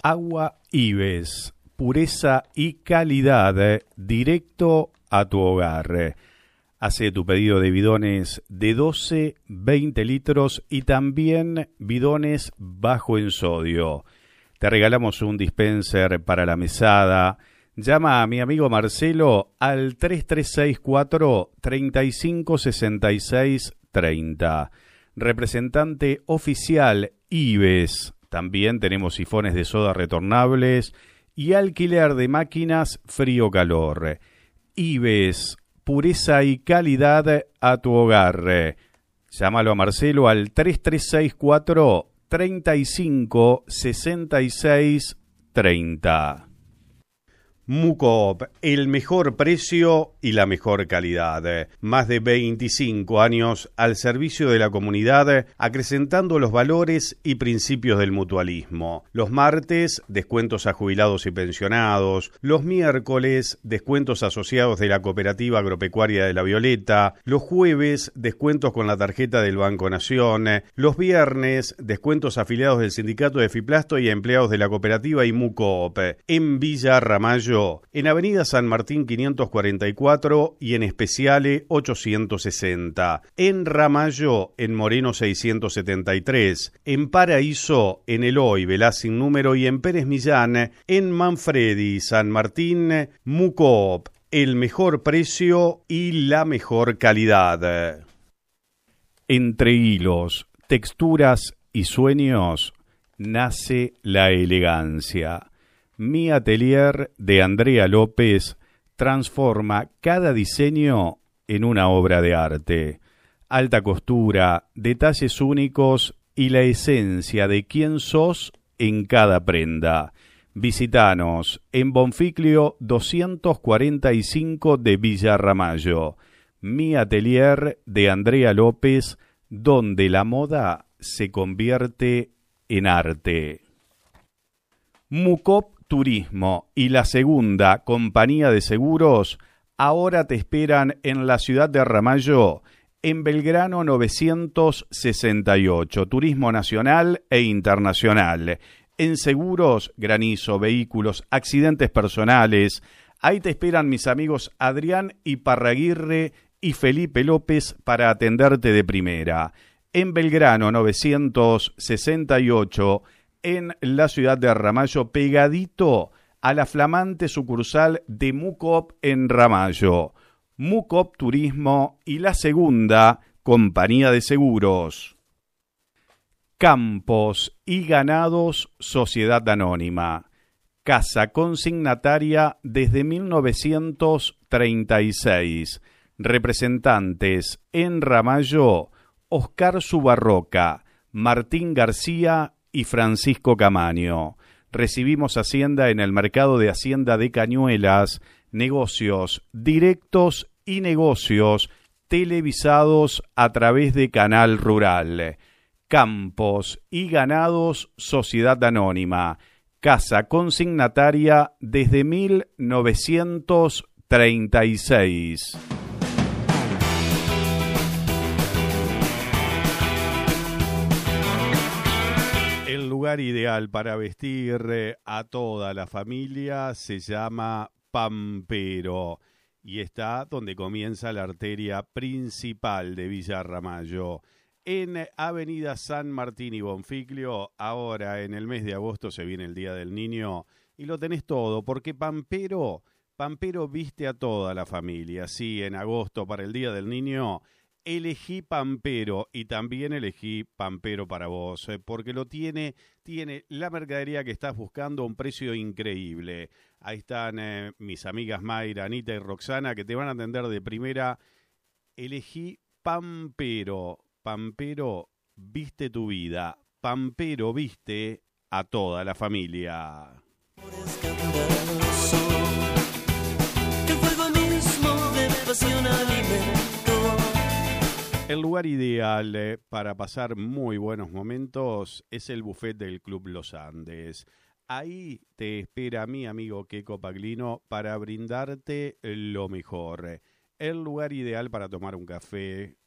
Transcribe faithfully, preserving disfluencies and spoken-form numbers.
Agua Ives, pureza y calidad, directo a tu hogar. Hace tu pedido de bidones de doce, veinte litros y también bidones bajo en sodio. Te regalamos un dispenser para la mesada. Llama a mi amigo Marcelo al tres tres seis cuatro, tres cinco seis seis tres cero. Representante oficial Ives. También tenemos sifones de soda retornables y alquiler de máquinas frío-calor. Ives, pureza y calidad a tu hogar. Llámalo a Marcelo al tres tres seis cuatro, tres cinco seis seis tres cero. Mucoop, el mejor precio y la mejor calidad. Más de veinticinco años al servicio de la comunidad, acrecentando los valores y principios del mutualismo. Los martes, descuentos a jubilados y pensionados. Los miércoles, descuentos asociados de la Cooperativa Agropecuaria de La Violeta. Los jueves, descuentos con la tarjeta del Banco Nación. Los viernes, descuentos afiliados del Sindicato de Fiplasto y empleados de la cooperativa y Mucoop. En Villa Ramallo, en Avenida San Martín quinientos cuarenta y cuatro y en Especiale ochocientos sesenta. En Ramallo, en Moreno seiscientos setenta y tres. En Paraíso, en Eloy, Velaz sin número y en Pérez Millán. En Manfredi, San Martín, Mucoop, el mejor precio y la mejor calidad. Entre hilos, texturas y sueños, nace la elegancia. Mi Atelier de Andrea López transforma cada diseño en una obra de arte. Alta costura, detalles únicos y la esencia de quién sos en cada prenda. Visítanos en Bonficlio doscientos cuarenta y cinco de Villa Ramallo. Mi Atelier de Andrea López, donde la moda se convierte en arte. Mucoop Turismo y la Segunda Compañía de Seguros ahora te esperan en la ciudad de Ramallo, en Belgrano novecientos sesenta y ocho. Turismo nacional e internacional. En seguros, granizo, vehículos, accidentes personales. Ahí te esperan mis amigos Adrián Iparraguirre y Felipe López para atenderte de primera. En Belgrano novecientos sesenta y ocho, en la ciudad de Ramallo, pegadito a la flamante sucursal de Mucoop en Ramallo. Mucoop Turismo y la Segunda Compañía de Seguros. Campos y Ganados Sociedad Anónima. Casa consignataria desde mil novecientos treinta y seis. Representantes en Ramallo, Oscar Subarroca, Martín García y Francisco Camaño. Recibimos Hacienda en el Mercado de Hacienda de Cañuelas, negocios directos y negocios televisados a través de Canal Rural. Campos y Ganados Sociedad Anónima. Casa consignataria desde mil novecientos treinta y seis. El lugar ideal para vestir a toda la familia se llama Pampero y está donde comienza la arteria principal de Villa Ramallo. En Avenida San Martín y Bonficlio, ahora en el mes de agosto se viene el Día del Niño y lo tenés todo porque Pampero, Pampero viste a toda la familia. Sí, en agosto para el Día del Niño elegí Pampero y también elegí Pampero para vos, eh, porque lo tiene, tiene la mercadería que estás buscando a un precio increíble. Ahí están eh, mis amigas Mayra, Anita y Roxana que te van a atender de primera. Elegí Pampero. Pampero viste tu vida. Pampero viste a toda la familia. El fuego mismo de pasión alimentó. El lugar ideal eh, para pasar muy buenos momentos es el buffet del Club Los Andes. Ahí te espera mi amigo Queco Paglino para brindarte lo mejor. El lugar ideal para tomar un café,